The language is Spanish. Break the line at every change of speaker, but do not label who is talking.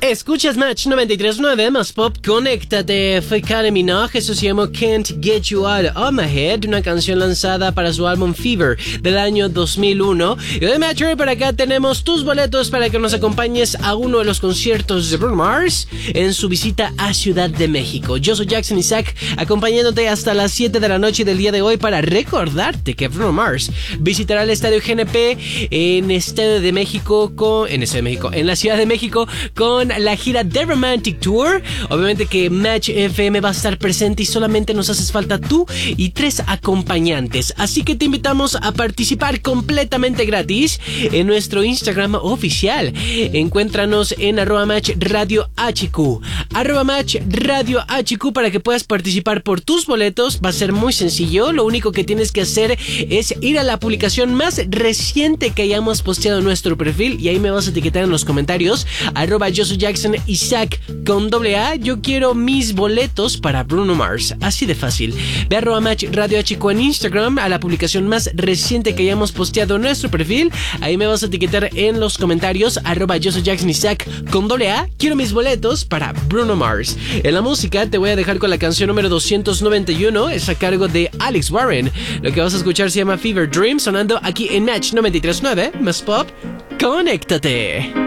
Escuchas Match 93.9 más pop, conéctate. Fue Kylie Minogue, eso se llamó Can't Get You Out of My Head, una canción lanzada para su álbum Fever del año 2001. Y de Match para acá tenemos tus boletos para que nos acompañes a uno de los conciertos de Bruno Mars en su visita a Ciudad de México. Yo soy Jackson Isaac, acompañándote hasta las 7 de la noche del día de hoy para recordarte que Bruno Mars visitará el Estadio GNP en la Ciudad de México con la gira The Romantic Tour. Obviamente que Match FM va a estar presente y solamente nos haces falta tú y 3 acompañantes. Así que te invitamos a participar completamente gratis en nuestro Instagram oficial. Encuéntranos en @MatchRadioHQ @MatchRadioHQ para que puedas participar por tus boletos. Va a ser muy sencillo. Lo único que tienes que hacer es ir a la publicación más reciente que hayamos posteado en nuestro perfil y ahí me vas a etiquetar en los comentarios @Yo soy Jackson Isaac con AA. Yo quiero mis boletos para Bruno Mars. Así de fácil. Ve a @MatchRadioHQ en Instagram, a la publicación más reciente que hayamos posteado en nuestro perfil. Ahí me vas a etiquetar en los comentarios @Yo soy Jackson Isaac con AA. Quiero mis boletos para Bruno Mars. En la música te voy a dejar con la canción número 291. Es a cargo de Alex Warren. Lo que vas a escuchar se llama Fever Dream, sonando aquí en Match 93.9 más pop. ¡Conéctate!